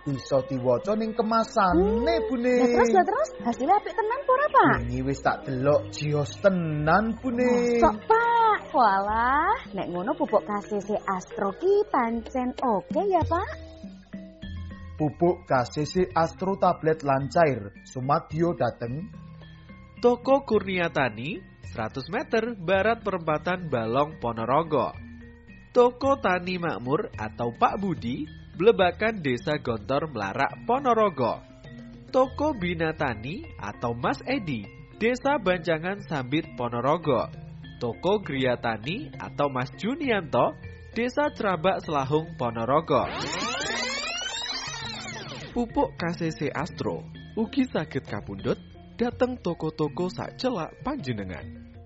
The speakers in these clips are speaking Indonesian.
bisa diwaca ning kemasane, Bune. Lah terus hasilnya apik tenan apa ora, Pak? Wingi wis tak delok jios tenan, Bune. Mosok, Pak. Walah, nek ngono pupuk KCC Astro ki pancen oke ya, Pak? Pupuk KCC Astro tablet lan cair sumadyo dateng Toko Kurnia Tani, 100 meter barat perempatan Balong Ponorogo. Toko Tani Makmur atau Pak Budi, Blebakan Desa Gontor Melarak Ponorogo. Toko Bina Tani atau Mas Edi, Desa Banjangan Sambit Ponorogo. Toko Gria Tani atau Mas Junianto, Desa Cerabak Selahung Ponorogo. Pupuk KCC Astro ugi saged kapundhut dateng toko-toko sak celak panjenengan.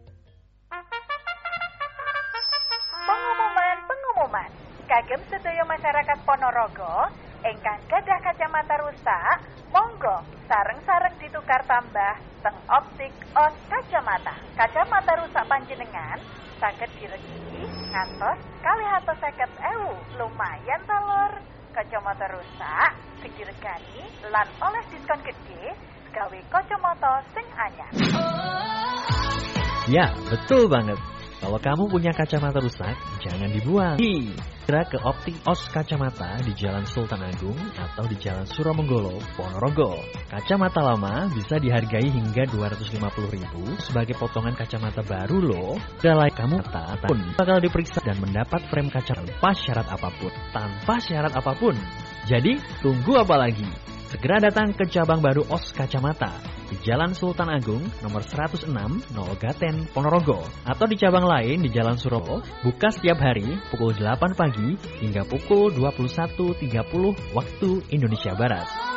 Pengumuman kagem sedaya masyarakat Ponorogo ingkang gadah kacamata rusak, monggo sareng-sareng ditukar tambah teng optik os kacamata. Kacamata rusak panjenengan saged diregi ngantos 250.000. Lumayan ta, Lur. Kacamata rusak diregani lan oleh diskon gede gawe kacamata sing anyar. Ya, betul banget. Kalau kamu punya kacamata rusak, jangan dibuang. Segera ke Optik Os Kacamata di Jalan Sultan Agung atau di Jalan Suromenggolo, Ponorogo. Kacamata lama bisa dihargai hingga 250.000 sebagai potongan kacamata baru loh. Dalai kamu pun bakal diperiksa dan mendapat frame kaca tanpa syarat apapun. Jadi, tunggu apa lagi? Segera datang ke cabang baru Os Kacamata di Jalan Sultan Agung nomor 106 Nologaten, Ponorogo, atau di cabang lain di Jalan Surobo, buka setiap hari pukul 8 pagi hingga pukul 21.30 waktu Indonesia Barat.